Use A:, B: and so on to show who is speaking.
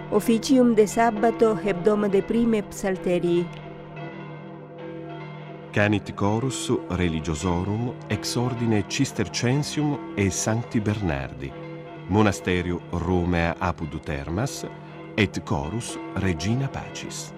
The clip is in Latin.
A: Officium de sabbato hebdomade prime psalterii.
B: Canit chorus religiosorum ex ordine Cistercensium e Sancti Bernardi, monasterio Romea apud Termas, et chorus Regina Pacis.